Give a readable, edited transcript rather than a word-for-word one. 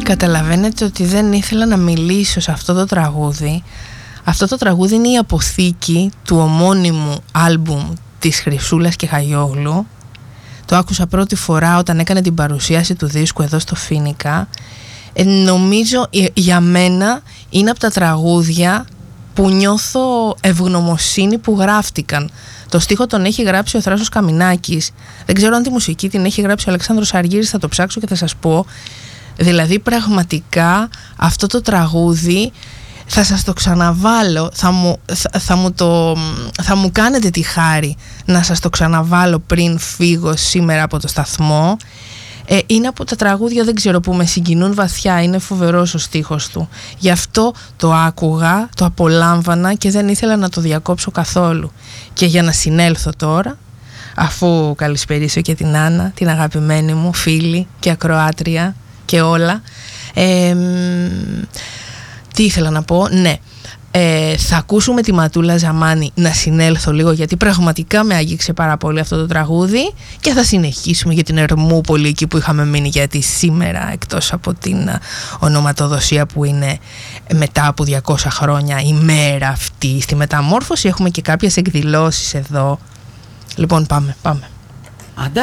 Καταλαβαίνετε ότι δεν ήθελα να μιλήσω σε αυτό το τραγούδι. Αυτό το τραγούδι είναι η αποθήκη του ομώνυμου άλμπουμ της Χρυσούλας και Χαγιόγλου. Το άκουσα πρώτη φορά όταν έκανε την παρουσίαση του δίσκου εδώ στο Φοίνικα. Νομίζω για μένα είναι από τα τραγούδια που νιώθω ευγνωμοσύνη που γράφτηκαν. Το στίχο τον έχει γράψει ο Θράσος Καμινάκης. Δεν ξέρω αν τη μουσική την έχει γράψει ο Αλεξάνδρος Αργύρης, θα το ψάξω και θα σας πω. Δηλαδή πραγματικά αυτό το τραγούδι θα σας το ξαναβάλω, θα μου κάνετε τη χάρη να σας το ξαναβάλω πριν φύγω σήμερα από το σταθμό. Είναι από τα τραγούδια, δεν ξέρω, που με συγκινούν βαθιά. Είναι φοβερός ο στίχος του. Γι' αυτό το άκουγα, το απολάμβανα και δεν ήθελα να το διακόψω καθόλου. Και για να συνέλθω τώρα, αφού καλησπερίσω και την Άννα, την αγαπημένη μου φίλη και ακροάτρια και όλα, τι ήθελα να πω, ναι. Θα ακούσουμε τη Ματούλα Ζαμάνη, να συνέλθω λίγο, γιατί πραγματικά με άγγιξε πάρα πολύ αυτό το τραγούδι, και θα συνεχίσουμε για την Ερμούπολη, εκεί που είχαμε μείνει, γιατί σήμερα, εκτός από την ονοματοδοσία που είναι μετά από 200 χρόνια η μέρα αυτή στη μεταμόρφωση, έχουμε και κάποιες εκδηλώσεις εδώ. Λοιπόν, πάμε.